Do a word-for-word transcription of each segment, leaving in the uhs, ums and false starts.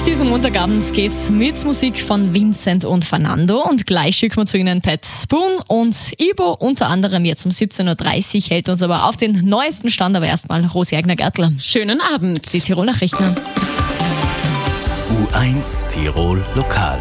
diesem Montagabend geht's mit Musik von Vincent und Fernando und gleich schicken wir zu Ihnen Pat Spoon und Ibo, unter anderem jetzt um siebzehn Uhr dreißig, hält uns aber auf den neuesten Stand, aber erstmal Rosi Eigner-Gärtler. Schönen Abend. Die Tirol Nachrichten. U eins Tirol Lokal.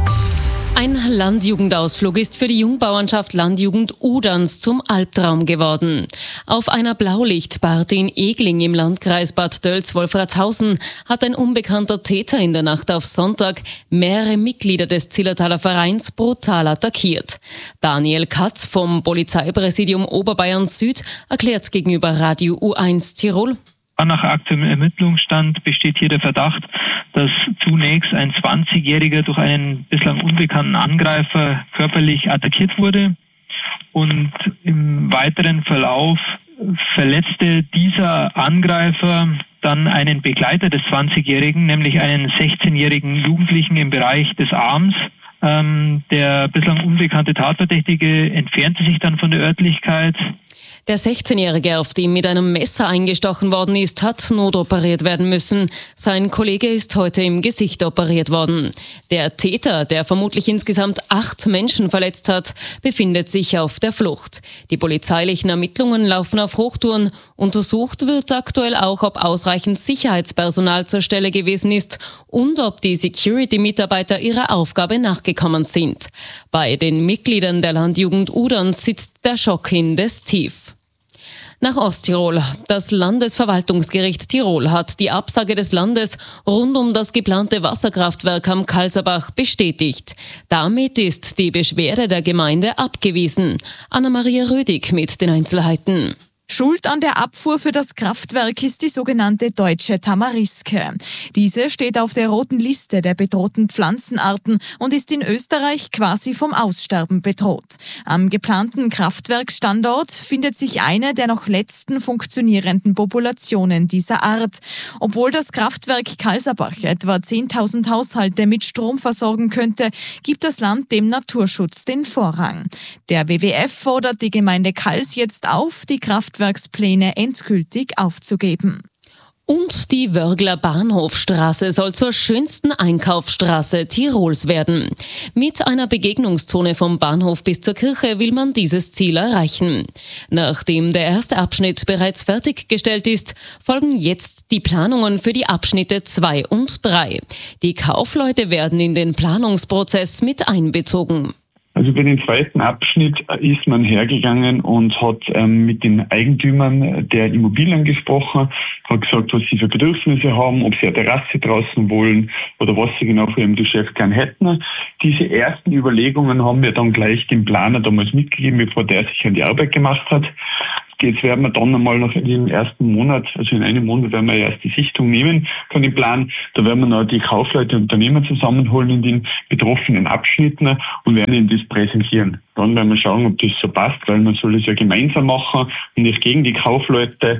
Ein Landjugendausflug ist für die Jungbauernschaft Landjugend Uderns zum Albtraum geworden. Auf einer Blaulichtparty in Egling im Landkreis Bad Dölz-Wolfratshausen hat ein unbekannter Täter in der Nacht auf Sonntag mehrere Mitglieder des Zillertaler Vereins brutal attackiert. Daniel Katz vom Polizeipräsidium Oberbayern Süd erklärt gegenüber Radio U eins Tirol. Nach aktuellem Ermittlungsstand besteht hier der Verdacht, dass zunächst ein zwanzigjähriger durch einen bislang unbekannten Angreifer körperlich attackiert wurde und im weiteren Verlauf verletzte dieser Angreifer dann einen Begleiter des zwanzigjährigen, nämlich einen sechzehnjährigen Jugendlichen im Bereich des Arms. Ähm, der bislang unbekannte Tatverdächtige entfernte sich dann von der Örtlichkeit. Der sechzehnjährige, auf dem mit einem Messer eingestochen worden ist, hat notoperiert werden müssen. Sein Kollege ist heute im Gesicht operiert worden. Der Täter, der vermutlich insgesamt acht Menschen verletzt hat, befindet sich auf der Flucht. Die polizeilichen Ermittlungen laufen auf Hochtouren. Untersucht wird aktuell auch, ob ausreichend Sicherheitspersonal zur Stelle gewesen ist und ob die Security-Mitarbeiter ihrer Aufgabe nachgekommen sind. Bei den Mitgliedern der Landjugend Uderns sitzt der Schock indes tief. Nach Osttirol. Das Landesverwaltungsgericht Tirol hat die Absage des Landes rund um das geplante Wasserkraftwerk am Kalserbach bestätigt. Damit ist die Beschwerde der Gemeinde abgewiesen. Anna-Maria Rödig mit den Einzelheiten. Schuld an der Abfuhr für das Kraftwerk ist die sogenannte Deutsche Tamariske. Diese steht auf der roten Liste der bedrohten Pflanzenarten und ist in Österreich quasi vom Aussterben bedroht. Am geplanten Kraftwerkstandort findet sich eine der noch letzten funktionierenden Populationen dieser Art. Obwohl das Kraftwerk Kalserbach etwa zehntausend Haushalte mit Strom versorgen könnte, gibt das Land dem Naturschutz den Vorrang. Der W W F fordert die Gemeinde Kals jetzt auf, die Kraftwerke Kraftwerkspläne endgültig aufzugeben. Und die Wörgler Bahnhofstraße soll zur schönsten Einkaufsstraße Tirols werden. Mit einer Begegnungszone vom Bahnhof bis zur Kirche will man dieses Ziel erreichen. Nachdem der erste Abschnitt bereits fertiggestellt ist, folgen jetzt die Planungen für die Abschnitte zwei und drei. Die Kaufleute werden in den Planungsprozess mit einbezogen. Also bei dem zweiten Abschnitt ist man hergegangen und hat ähm, mit den Eigentümern der Immobilien gesprochen, hat gesagt, was sie für Bedürfnisse haben, ob sie eine Terrasse draußen wollen oder was sie genau für ihrem Geschäft gern hätten. Diese ersten Überlegungen haben wir dann gleich dem Planer damals mitgegeben, bevor der sich an die Arbeit gemacht hat. Jetzt werden wir dann einmal noch in dem ersten Monat, also in einem Monat werden wir erst die Sichtung nehmen von dem Plan. Da werden wir noch die Kaufleute und Unternehmer zusammenholen in den betroffenen Abschnitten und werden ihnen das präsentieren. Dann werden wir schauen, ob das so passt, weil man soll es ja gemeinsam machen und nicht gegen die Kaufleute.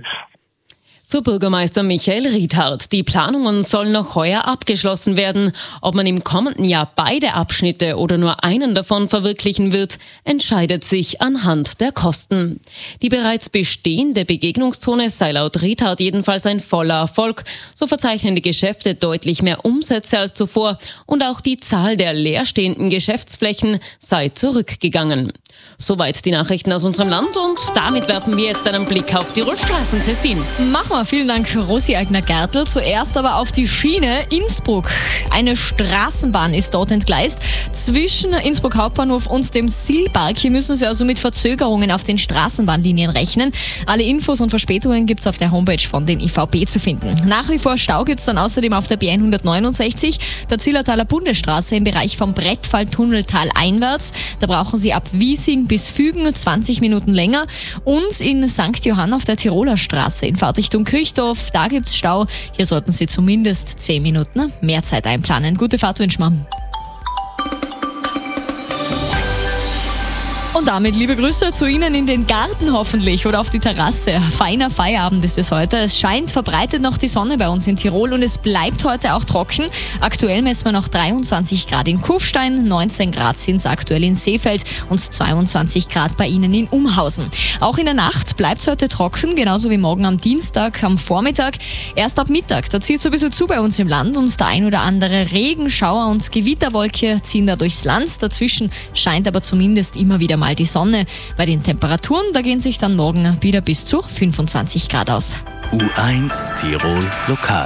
So Bürgermeister Michael Riethardt. Die Planungen sollen noch heuer abgeschlossen werden. Ob man im kommenden Jahr beide Abschnitte oder nur einen davon verwirklichen wird, entscheidet sich anhand der Kosten. Die bereits bestehende Begegnungszone sei laut Riethardt jedenfalls ein voller Erfolg. So verzeichnen die Geschäfte deutlich mehr Umsätze als zuvor und auch die Zahl der leerstehenden Geschäftsflächen sei zurückgegangen. Soweit die Nachrichten aus unserem Land und damit werfen wir jetzt einen Blick auf die Rundstraßen. Christine. Machen wir. Vielen Dank, Rosi Eigner-Gärtl. Zuerst aber auf die Schiene Innsbruck. Eine Straßenbahn ist dort entgleist zwischen Innsbruck Hauptbahnhof und dem Silberg. Hier müssen Sie also mit Verzögerungen auf den Straßenbahnlinien rechnen. Alle Infos und Verspätungen gibt es auf der Homepage von den I V B zu finden. Nach wie vor Stau gibt es dann außerdem auf der B hundertneunundsechzig, der Zillertaler Bundesstraße im Bereich vom Brettfalltunneltal einwärts. Da brauchen Sie ab Wiesing bis Fügen zwanzig Minuten länger. Und in Sankt Johann auf der Tiroler Straße in Fahrtrichtung Kirchdorf, da gibt's Stau. Hier sollten Sie zumindest zehn Minuten mehr Zeit einplanen. Gute Fahrt wünschen wir. Und damit liebe Grüße zu Ihnen in den Garten hoffentlich oder auf die Terrasse. Feiner Feierabend ist es heute. Es scheint verbreitet noch die Sonne bei uns in Tirol und es bleibt heute auch trocken. Aktuell messen wir noch dreiundzwanzig Grad in Kufstein, neunzehn Grad sind es aktuell in Seefeld und zweiundzwanzig Grad bei Ihnen in Umhausen. Auch in der Nacht bleibt es heute trocken, genauso wie morgen am Dienstag am Vormittag. Erst ab Mittag, da zieht es ein bisschen zu bei uns im Land und der ein oder andere Regenschauer und Gewitterwolke ziehen da durchs Land. Dazwischen scheint aber zumindest immer wieder mal die Sonne. Bei den Temperaturen, da gehen sich dann morgen wieder bis zu fünfundzwanzig Grad aus. U eins Tirol Lokal.